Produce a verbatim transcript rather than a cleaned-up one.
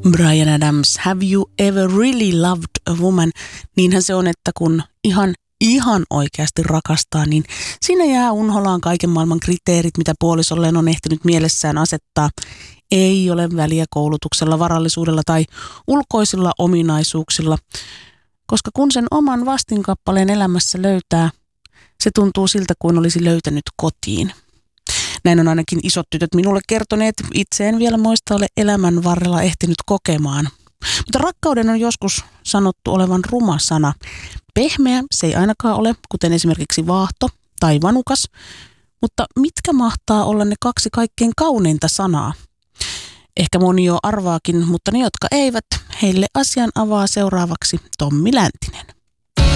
Bryan Adams, have you ever really loved a woman? Niinhän se on, että kun ihan, ihan oikeasti rakastaa, niin siinä jää unholaan kaiken maailman kriteerit, mitä puolisolleen on ehtinyt mielessään asettaa. Ei ole väliä koulutuksella, varallisuudella tai ulkoisilla ominaisuuksilla, koska kun sen oman vastinkappaleen elämässä löytää, se tuntuu siltä kuin olisi löytänyt kotiin. Näin on ainakin isot tytöt minulle kertoneet, itse en vielä muista ole elämän varrella ehtinyt kokemaan. Mutta rakkauden on joskus sanottu olevan ruma sana. Pehmeä se ei ainakaan ole, kuten esimerkiksi vaahto tai vanukas, mutta mitkä mahtaa olla ne kaksi kaikkein kauneinta sanaa? Ehkä moni jo arvaakin, mutta ne jotka eivät, heille asian avaa seuraavaksi Tommi Läntinen.